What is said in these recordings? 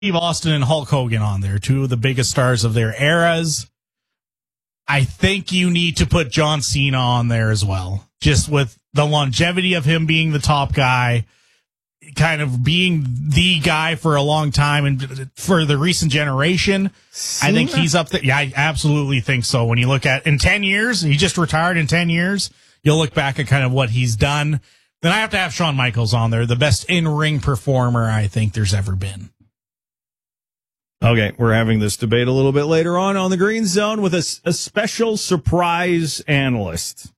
Steve Austin and Hulk Hogan on there, two of the biggest stars of their eras. I think you need to put John Cena on there as well, just with the longevity of him being the top guy, kind of being the guy for a long time, and for the recent generation, Cena? I think he's up there. Yeah, I absolutely think so. When you look at in 10 years, he just retired in 10 years, you'll look back at kind of what he's done. Then I have to have Shawn Michaels on there, the best in-ring performer I think there's ever been. Okay, we're having this debate a little bit later on the Green Zone with a special surprise analyst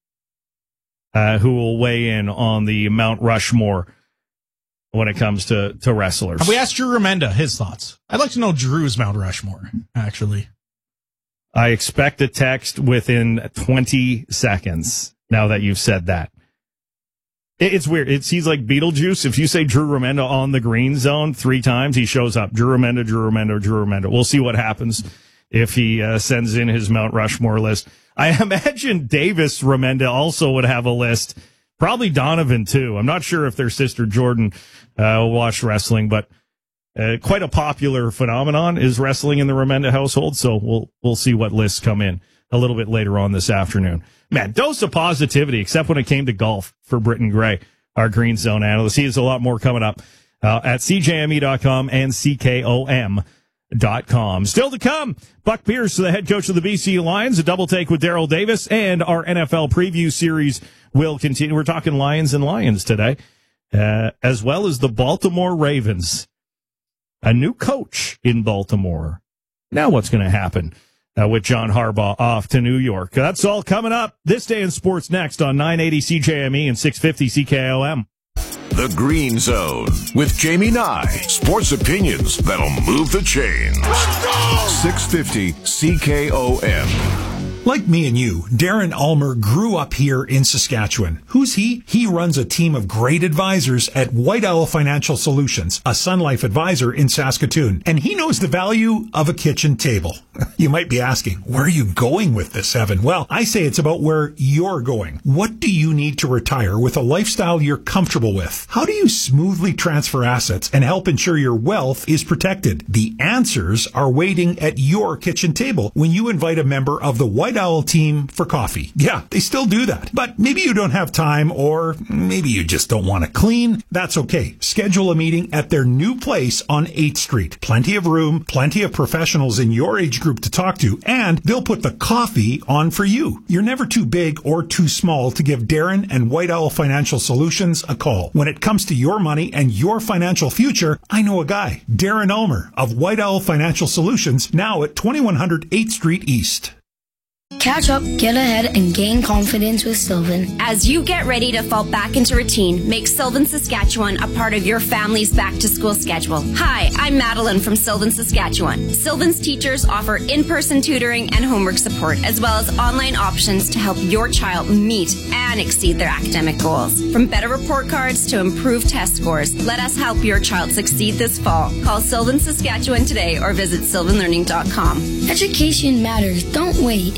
who will weigh in on the Mount Rushmore when it comes to wrestlers. Have we asked Drew Remenda his thoughts? I'd like to know Drew's Mount Rushmore, actually. I expect a text within 20 seconds now that you've said that. It's weird. He's like Beetlejuice. If you say Drew Remenda on the Green Zone 3 times, he shows up. Drew Remenda, Drew Remenda, Drew Remenda. We'll see what happens if he sends in his Mount Rushmore list. I imagine Davis Remenda also would have a list. Probably Donovan, too. I'm not sure if their sister Jordan watched wrestling, but quite a popular phenomenon is wrestling in the Remenda household, so we'll see what lists come in a little bit later on this afternoon. Man, dose of positivity, except when it came to golf for Britton Gray, our Green Zone analyst. He has a lot more coming up at CJME.com and CKOM.com. Still to come, Buck Pierce, the head coach of the BC Lions, a double take with Daryl Davis, and our NFL preview series will continue. We're talking Lions and Lions today, as well as the Baltimore Ravens. A new coach in Baltimore. Now what's going to happen with John Harbaugh off to New York? That's all coming up this day in sports next on 980 CJME and 650 CKOM. The Green Zone with Jamie Nye. Sports opinions that'll move the chains. 650 CKOM. Like me and you, Darren Ulmer grew up here in Saskatchewan. Who's he? He runs a team of great advisors at White Owl Financial Solutions, a Sun Life advisor in Saskatoon. And he knows the value of a kitchen table. You might be asking, where are you going with this, Evan? Well, I say it's about where you're going. What do you need to retire with a lifestyle you're comfortable with? How do you smoothly transfer assets and help ensure your wealth is protected? The answers are waiting at your kitchen table when you invite a member of the White Owl team for coffee. Yeah, they still do that. But maybe you don't have time, or maybe you just don't want to clean. That's okay. Schedule a meeting at their new place on 8th Street. Plenty of room, plenty of professionals in your age group to talk to, and they'll put the coffee on for you. You're never too big or too small to give Darren and White Owl Financial Solutions a call. When it comes to your money and your financial future, I know a guy, Darren Ulmer of White Owl Financial Solutions, now at 2100 8th Street East. Catch up, get ahead, and gain confidence with Sylvan. As you get ready to fall back into routine, make Sylvan Saskatchewan a part of your family's back-to-school schedule. Hi, I'm Madeline from Sylvan Saskatchewan. Sylvan's teachers offer in-person tutoring and homework support, as well as online options to help your child meet and exceed their academic goals. From better report cards to improved test scores, let us help your child succeed this fall. Call Sylvan Saskatchewan today or visit sylvanlearning.com. Education matters. Don't wait.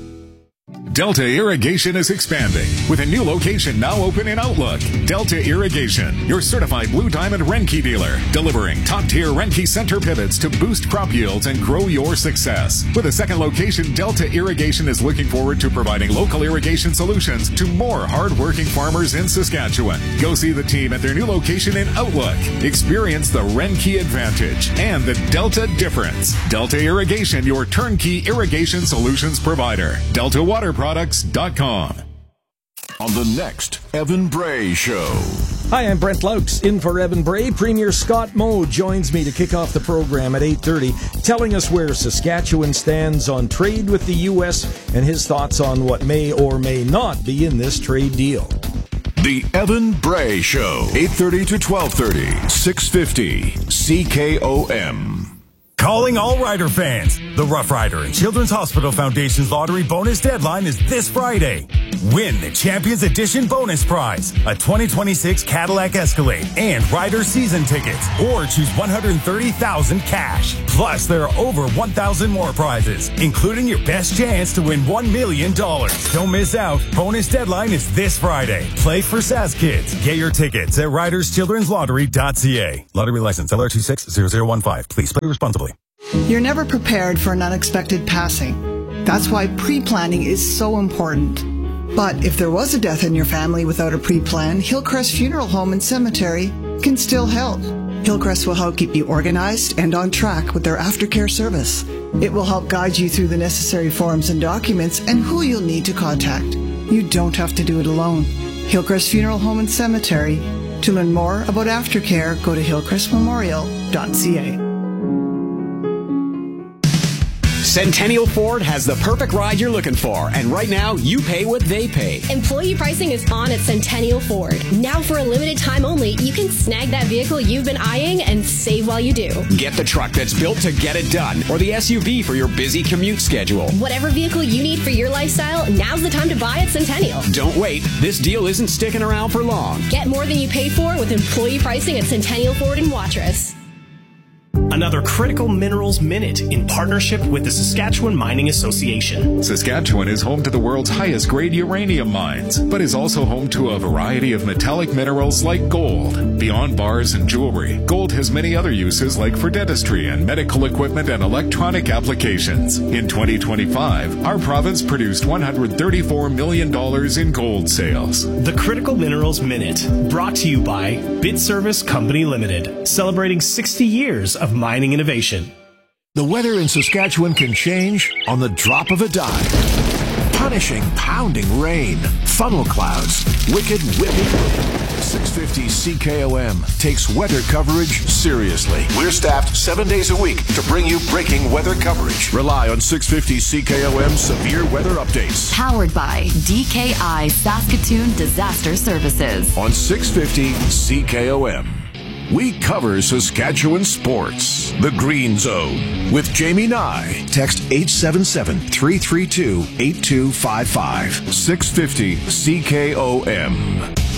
Delta Irrigation is expanding with a new location now open in Outlook. Delta Irrigation, your certified Blue Diamond Renke dealer, delivering top-tier Renke center pivots to boost crop yields and grow your success. With a second location, Delta Irrigation is looking forward to providing local irrigation solutions to more hard-working farmers in Saskatchewan. Go see the team at their new location in Outlook. Experience the Renke advantage and the Delta difference. Delta Irrigation, your turnkey irrigation solutions provider. DeltaWaterProducts.com. On the next Evan Bray Show. Hi, I'm Brent Laux, in for Evan Bray. Premier Scott Moe joins me to kick off the program at 8:30, telling us where Saskatchewan stands on trade with the U.S. and his thoughts on what may or may not be in this trade deal. The Evan Bray Show, 8:30 to 12:30, 650 CKOM. Calling all Rider fans. The Rough Rider and Children's Hospital Foundation's lottery bonus deadline is this Friday. Win the Champions Edition bonus prize, a 2026 Cadillac Escalade and Rider season tickets, or choose $130,000 cash. Plus, there are over 1,000 more prizes, including your best chance to win $1 million. Don't miss out. Bonus deadline is this Friday. Play for SAS Kids. Get your tickets at riderschildrenslottery.ca. Lottery license LR260015. Please play responsibly. You're never prepared for an unexpected passing. That's why pre-planning is so important. But if there was a death in your family without a pre-plan, Hillcrest Funeral Home and Cemetery can still help. Hillcrest will help keep you organized and on track with their aftercare service. It will help guide you through the necessary forms and documents and who you'll need to contact. You don't have to do it alone. Hillcrest Funeral Home and Cemetery. To learn more about aftercare, go to hillcrestmemorial.ca. Centennial Ford has the perfect ride you're looking for, and right now, you pay what they pay. Employee pricing is on at Centennial Ford. Now for a limited time only, you can snag that vehicle you've been eyeing and save while you do. Get the truck that's built to get it done, or the SUV for your busy commute schedule. Whatever vehicle you need for your lifestyle, now's the time to buy at Centennial. Don't wait. This deal isn't sticking around for long. Get more than you paid for with employee pricing at Centennial Ford in Watrous. Another Critical Minerals Minute in partnership with the Saskatchewan Mining Association. Saskatchewan is home to the world's highest grade uranium mines, but is also home to a variety of metallic minerals like gold. Beyond bars and jewelry, gold has many other uses like for dentistry and medical equipment and electronic applications. In 2025, our province produced $134 million in gold sales. The Critical Minerals Minute, brought to you by BidService Company Limited, celebrating 60 years of mining innovation. The weather in Saskatchewan can change on the drop of a dime. Punishing, pounding rain, funnel clouds, wicked whipping wind. 650 CKOM takes weather coverage seriously. We're staffed 7 days a week to bring you breaking weather coverage. Rely on 650 CKOM severe weather updates. Powered by DKI Saskatoon Disaster Services. On 650 CKOM. We cover Saskatchewan sports. The Green Zone with Jamie Nye. Text 877-332-8255. 650 CKOM.